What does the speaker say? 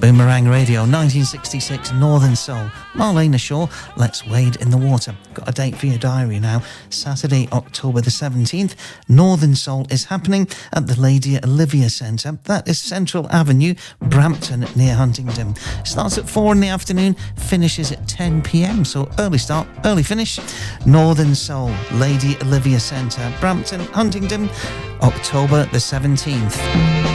Boomerang Radio, 1966, Northern Soul. Marlena Shaw, Let's Wade in the Water. Got a date for your diary now. Saturday, October the 17th, Northern Soul is happening at the Lady Olivia Centre. That is Central Avenue, Brampton, near Huntingdon. Starts at 4 in the afternoon, finishes at 10 p.m. So early start, early finish. Northern Soul, Lady Olivia Centre, Brampton, Huntingdon, October the 17th.